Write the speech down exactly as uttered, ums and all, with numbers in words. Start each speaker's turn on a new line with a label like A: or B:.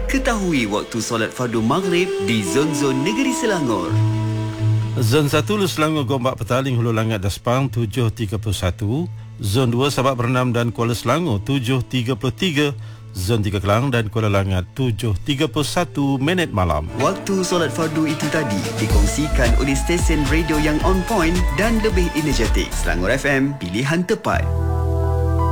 A: Ketahui waktu solat fardu maghrib di zon-zon negeri Selangor.
B: Zon satu Lu Selangor Gombak Petaling Hulu Langat Despang tujuh tiga puluh satu, Zon dua Sabak Bernam dan Kuala Selangor tujuh tiga puluh tiga, Zon tiga Kelang dan Kuala Langat tujuh tiga puluh satu minit malam.
A: Waktu solat fardu itu tadi dikongsikan oleh stesen radio yang on point dan lebih energetik. Selangor F M, pilihan tepat.